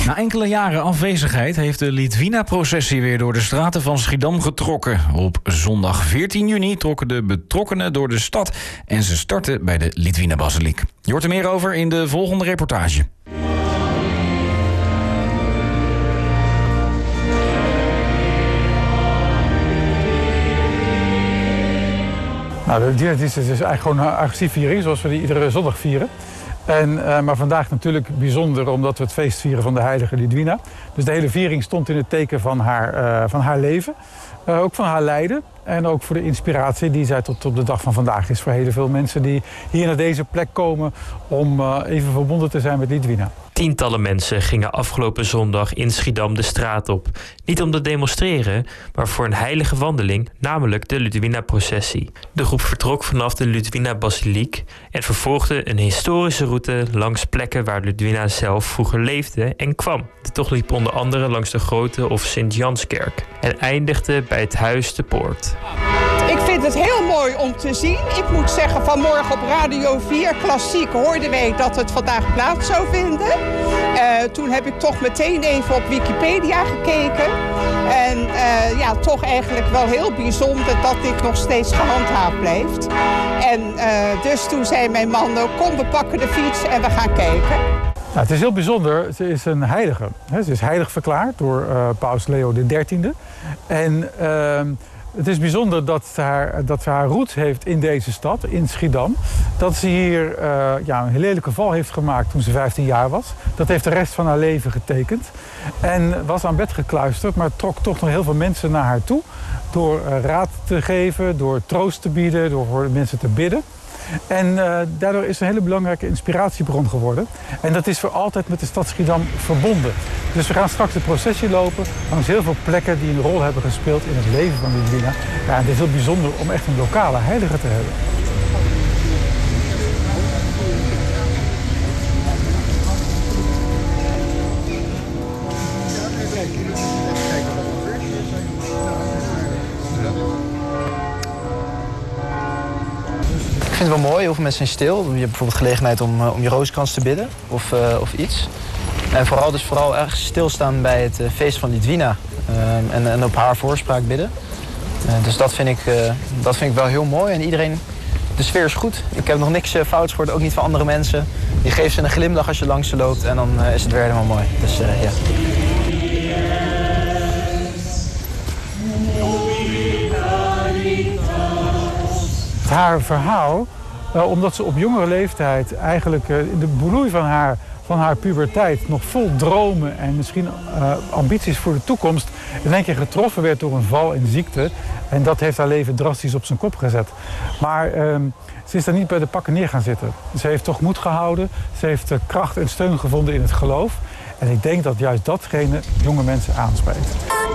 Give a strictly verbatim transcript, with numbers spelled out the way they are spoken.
Na enkele jaren afwezigheid heeft de Litwina-processie weer door de straten van Schiedam getrokken. Op zondag veertien juni trokken de betrokkenen door de stad en ze startten bij de Litwina-basiliek. Je hoort er meer over in de volgende reportage. Nou, de Litwina-dienst is dus eigenlijk gewoon een agressieviering, zoals we die iedere zondag vieren. En, uh, maar vandaag natuurlijk bijzonder omdat we het feest vieren van de heilige Litwina. Dus de hele viering stond in het teken van haar, uh, van haar leven. Uh, ook van haar lijden. En ook voor de inspiratie die zij tot op de dag van vandaag is voor heel veel mensen die hier naar deze plek komen om uh, even verbonden te zijn met Litwina. Tientallen mensen gingen afgelopen zondag in Schiedam de straat op. Niet om te demonstreren, maar voor een heilige wandeling, namelijk de Litwina-processie. De groep vertrok vanaf de Litwina-basiliek en vervolgde een historische route langs plekken waar Litwina zelf vroeger leefde en kwam. De tocht liep onder andere langs de Grote of Sint-Janskerk en eindigde bij het Huis de Poort. Ik vind het heel mooi om te zien. Ik moet zeggen, vanmorgen op Radio vier Klassiek hoorden wij dat het vandaag plaats zou vinden. Uh, toen heb ik toch meteen even op Wikipedia gekeken. En uh, ja, toch eigenlijk wel heel bijzonder dat dit nog steeds gehandhaafd blijft. En uh, dus toen zei mijn man, kom we pakken de fiets en we gaan kijken. Nou, het is heel bijzonder. Ze is een heilige. Ze is heilig verklaard door uh, paus Leo de dertiende. En uh, het is bijzonder dat ze, haar, dat ze haar roots heeft in deze stad, in Schiedam. Dat ze hier uh, ja, een lelijke val heeft gemaakt toen ze vijftien jaar was. Dat heeft de rest van haar leven getekend. En was aan bed gekluisterd, maar trok toch nog heel veel mensen naar haar toe. Door uh, raad te geven, door troost te bieden, door voor mensen te bidden. En uh, daardoor is een hele belangrijke inspiratiebron geworden. En dat is voor altijd met de stad Schiedam verbonden. Dus we gaan straks de processie lopen langs heel veel plekken die een rol hebben gespeeld in het leven van Litwina. Ja, het is heel bijzonder om echt een lokale heilige te hebben. Ik vind het wel mooi, heel veel mensen zijn stil. Je hebt bijvoorbeeld gelegenheid om, uh, om je rozenkrans te bidden of, uh, of iets. En vooral dus vooral erg stilstaan bij het uh, feest van Litwina uh, en, en op haar voorspraak bidden. Uh, dus dat vind, ik, uh, dat vind ik wel heel mooi en iedereen, de sfeer is goed. Ik heb nog niks uh, fouts gehoord, ook niet van andere mensen. Je geeft ze een glimlach als je langs ze loopt en dan uh, is het weer helemaal mooi. Dus uh, ja. Haar verhaal, uh, omdat ze op jongere leeftijd eigenlijk uh, in de bloei van haar, van haar puberteit nog vol dromen en misschien uh, ambities voor de toekomst in één keer getroffen werd door een val in ziekte. En dat heeft haar leven drastisch op zijn kop gezet. Maar uh, ze is daar niet bij de pakken neer gaan zitten. Ze heeft toch moed gehouden, ze heeft uh, kracht en steun gevonden in het geloof. En ik denk dat juist datgene jonge mensen aanspreekt.